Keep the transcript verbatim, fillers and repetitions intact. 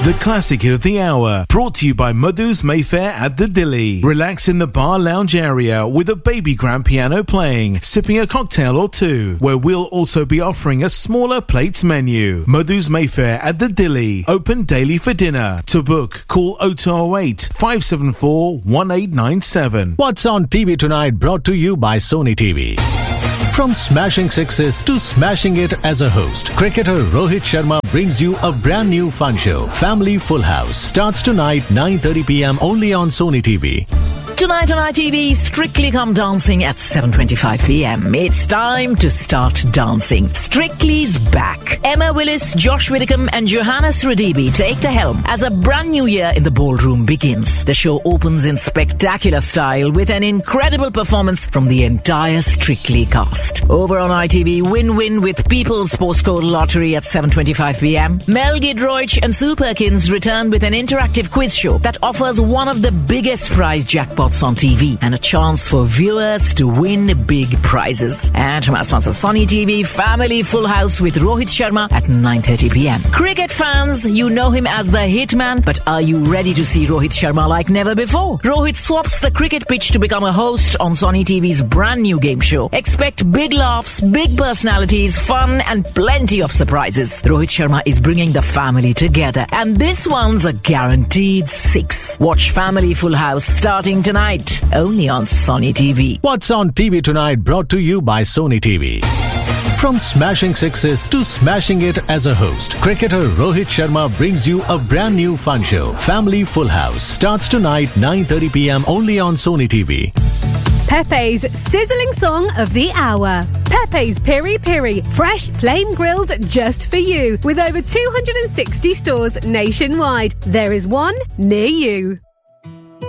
The classic of the hour, brought to you by Madhu's Mayfair at the Dilly. Relax in the bar lounge area with a baby grand piano playing, sipping a cocktail or two, where we'll also be offering a smaller plates menu. Madhu's Mayfair at the Dilly, open daily for dinner. To book, call oh two oh eight, five seven four, one eight nine seven. What's on T V tonight, brought to you by Sony T V. From smashing sixes to smashing it as a host, cricketer Rohit Sharma brings you a brand new fun show. Family Full House starts tonight nine thirty p.m. only on Sony T V. Tonight on I T V, Strictly Come Dancing at seven twenty-five p.m. It's time to start dancing. Strictly's back. Emma Willis, Josh Widdicombe and Johannes Radibi take the helm as a brand new year in the ballroom begins. The show opens in spectacular style with an incredible performance from the entire Strictly cast. Over on I T V, win-win with People's Postcode Lottery at seven twenty-five p.m. Mel Gidroich and Sue Perkins return with an interactive quiz show that offers one of the biggest prize jackpots on T V and a chance for viewers to win big prizes. And from our sponsor Sony T V, Family Full House with Rohit Sharma at nine thirty p.m. Cricket fans, you know him as the Hitman, but are you ready to see Rohit Sharma like never before? Rohit swaps the cricket pitch to become a host on Sony T V's brand new game show. Expect big laughs, big personalities, fun and plenty of surprises. Rohit Sharma is bringing the family together, and this one's a guaranteed six. Watch Family Full House starting tonight. Only on Sony T V. What's on T V tonight, brought to you by Sony T V. From smashing sixes to smashing it as a host, cricketer Rohit Sharma brings you a brand new fun show. Family Full House starts tonight nine thirty p.m. only on Sony T V. Pepe's sizzling song of the hour. Pepe's Piri Piri, fresh flame grilled just for you. With over two hundred sixty stores nationwide, there is one near you.